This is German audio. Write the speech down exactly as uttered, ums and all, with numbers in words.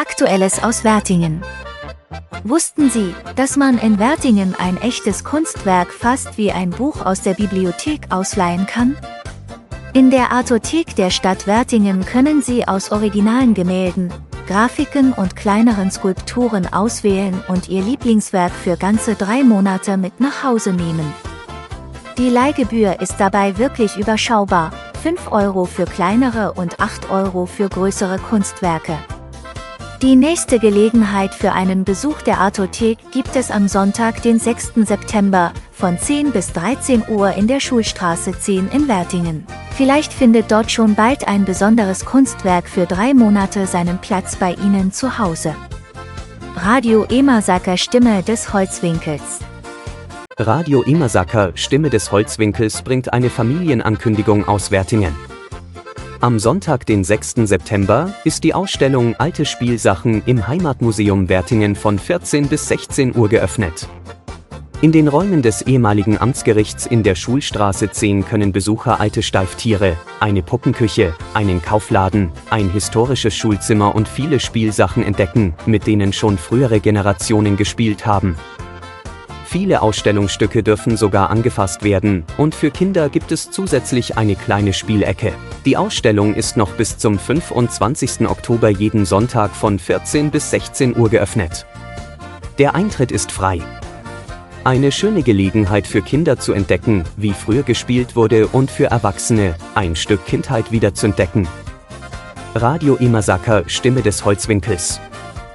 Aktuelles aus Wertingen. Wussten Sie, dass man in Wertingen ein echtes Kunstwerk fast wie ein Buch aus der Bibliothek ausleihen kann? In der Artothek der Stadt Wertingen können Sie aus originalen Gemälden, Grafiken und kleineren Skulpturen auswählen und Ihr Lieblingswerk für ganze drei Monate mit nach Hause nehmen. Die Leihgebühr ist dabei wirklich überschaubar, fünf Euro für kleinere und acht Euro für größere Kunstwerke. Die nächste Gelegenheit für einen Besuch der Artothek gibt es am Sonntag, den sechsten September, von zehn bis dreizehn Uhr in der Schulstraße zehn in Wertingen. Vielleicht findet dort schon bald ein besonderes Kunstwerk für drei Monate seinen Platz bei Ihnen zu Hause. Radio Emersaker, Stimme des Holzwinkels. Radio Emersaker, Stimme des Holzwinkels bringt eine Familienankündigung aus Wertingen. Am Sonntag, den sechsten September, ist die Ausstellung Alte Spielsachen im Heimatmuseum Wertingen von vierzehn bis sechzehn Uhr geöffnet. In den Räumen des ehemaligen Amtsgerichts in der Schulstraße zehn können Besucher alte Steiftiere, eine Puppenküche, einen Kaufladen, ein historisches Schulzimmer und viele Spielsachen entdecken, mit denen schon frühere Generationen gespielt haben. Viele Ausstellungsstücke dürfen sogar angefasst werden, und für Kinder gibt es zusätzlich eine kleine Spielecke. Die Ausstellung ist noch bis zum fünfundzwanzigsten Oktober jeden Sonntag von vierzehn bis sechzehn Uhr geöffnet. Der Eintritt ist frei. Eine schöne Gelegenheit für Kinder zu entdecken, wie früher gespielt wurde, und für Erwachsene, ein Stück Kindheit wieder zu entdecken. Radio Emersaker, Stimme des Holzwinkels.